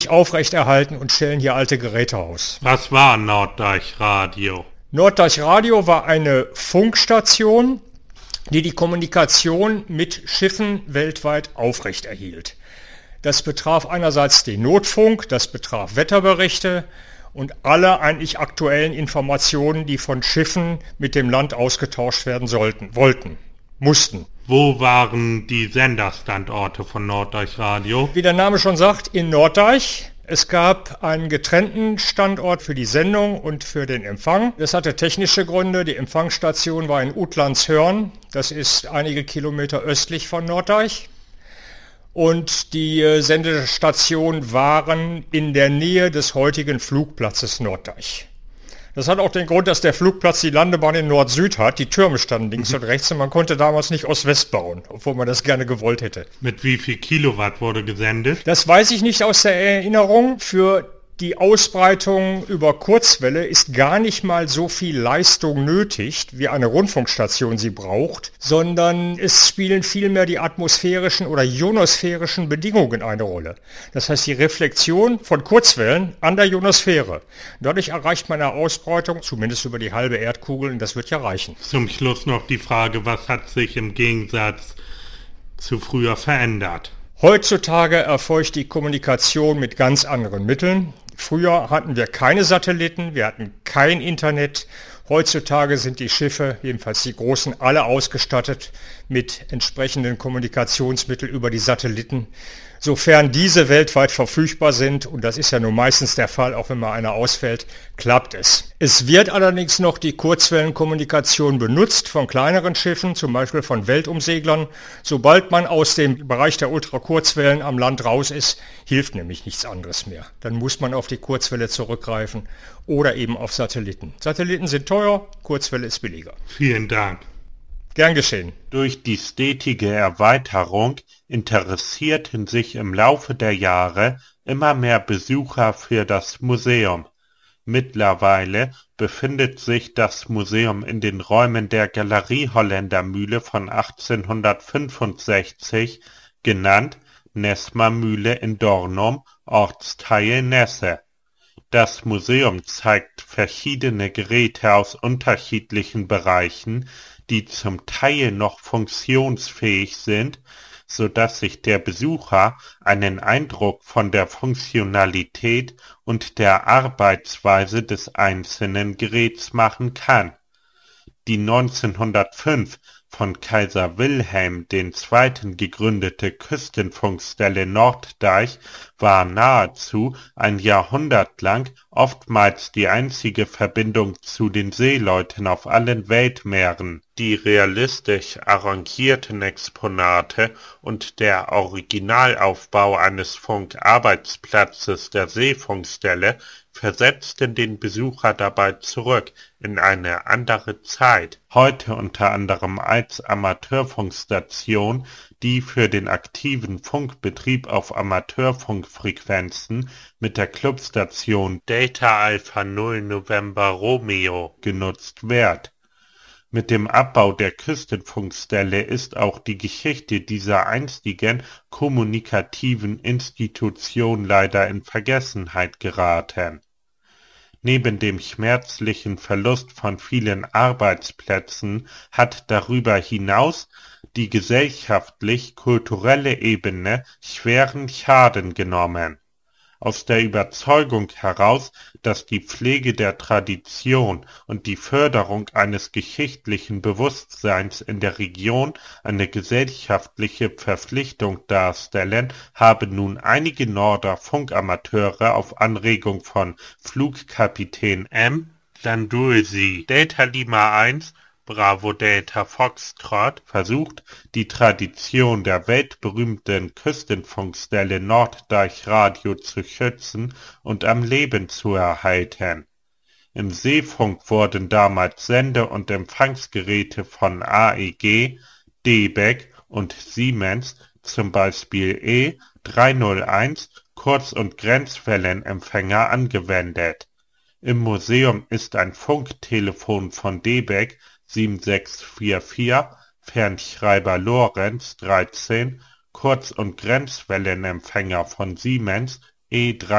natürlich aufrechterhalten und stellen hier alte Geräte aus. Was war Norddeich-Radio? Norddeich-Radio war eine Funkstation, die die Kommunikation mit Schiffen weltweit aufrechterhielt. Das betraf einerseits den Notfunk, das betraf Wetterberichte und alle eigentlich aktuellen Informationen, die von Schiffen mit dem Land ausgetauscht werden mussten. Wo waren die Senderstandorte von Norddeich-Radio? Wie der Name schon sagt, in Norddeich. Es gab einen getrennten Standort für die Sendung und für den Empfang. Das hatte technische Gründe. Die Empfangsstation war in Utlandshörn. Das ist einige Kilometer östlich von Norddeich. Und die Sendestationen waren in der Nähe des heutigen Flugplatzes Norddeich. Das hat auch den Grund, dass der Flugplatz die Landebahn in Nord-Süd hat. Die Türme standen links und rechts und man konnte damals nicht Ost-West bauen, obwohl man das gerne gewollt hätte. Mit wie viel Kilowatt wurde gesendet? Das weiß ich nicht aus der Erinnerung. Für die Ausbreitung über Kurzwelle ist gar nicht mal so viel Leistung nötig, wie eine Rundfunkstation sie braucht, sondern es spielen vielmehr die atmosphärischen oder ionosphärischen Bedingungen eine Rolle. Das heißt die Reflexion von Kurzwellen an der Ionosphäre. Dadurch erreicht man eine Ausbreitung, zumindest über die halbe Erdkugel, und das wird ja reichen. Zum Schluss noch die Frage, was hat sich im Gegensatz zu früher verändert? Heutzutage erfolgt die Kommunikation mit ganz anderen Mitteln. Früher hatten wir keine Satelliten, wir hatten kein Internet. Heutzutage sind die Schiffe, jedenfalls die großen, alle ausgestattet mit entsprechenden Kommunikationsmitteln über die Satelliten, sofern diese weltweit verfügbar sind. Und das ist ja nun meistens der Fall, auch wenn mal einer ausfällt, klappt es. Es wird allerdings noch die Kurzwellenkommunikation benutzt von kleineren Schiffen, zum Beispiel von Weltumseglern. Sobald man aus dem Bereich der Ultrakurzwellen am Land raus ist, hilft nämlich nichts anderes mehr. Dann muss man auf die Kurzwelle zurückgreifen oder eben auf Satelliten. Satelliten sind teuer, Kurzwelle ist billiger. Vielen Dank. Gern geschehen. Durch die stetige Erweiterung interessierten sich im Laufe der Jahre immer mehr Besucher für das Museum. Mittlerweile befindet sich das Museum in den Räumen der Galerie Holländermühle von 1865, genannt Nessmer-Mühle in Dornum, Ortsteil Nesse. Das Museum zeigt verschiedene Geräte aus unterschiedlichen Bereichen, die zum Teil noch funktionsfähig sind, so dass sich der Besucher einen Eindruck von der Funktionalität und der Arbeitsweise des einzelnen Geräts machen kann. Die 1905 von Kaiser Wilhelm II. Gegründete Küstenfunkstelle Norddeich war nahezu ein Jahrhundert lang oftmals die einzige Verbindung zu den Seeleuten auf allen Weltmeeren. Die realistisch arrangierten Exponate und der Originalaufbau eines Funkarbeitsplatzes der Seefunkstelle versetzten den Besucher dabei zurück in eine andere Zeit. Heute unter anderem als Amateurfunkstation, die für den aktiven Funkbetrieb auf Amateurfunkfrequenzen mit der Clubstation Delta Alpha 0 November Romeo genutzt wird. Mit dem Abbau der Küstenfunkstelle ist auch die Geschichte dieser einstigen kommunikativen Institution leider in Vergessenheit geraten. Neben dem schmerzlichen Verlust von vielen Arbeitsplätzen hat darüber hinaus die gesellschaftlich-kulturelle Ebene schweren Schaden genommen. Aus der Überzeugung heraus, dass die Pflege der Tradition und die Förderung eines geschichtlichen Bewusstseins in der Region eine gesellschaftliche Verpflichtung darstellen, haben nun einige Norder Funkamateure auf Anregung von Flugkapitän M. Landulsi Delta Lima 1 Bravo Delta Foxtrot versucht, die Tradition der weltberühmten Küstenfunkstelle Norddeich Radio zu schützen und am Leben zu erhalten. Im Seefunk wurden damals Sende- und Empfangsgeräte von AEG, DEBEC und Siemens, zum Beispiel E301 Kurz- und Grenzwellenempfänger angewendet. Im Museum ist ein Funktelefon von DEBEC 7644, Fernschreiber Lorenz 13, Kurz- und Grenzwellenempfänger von Siemens E3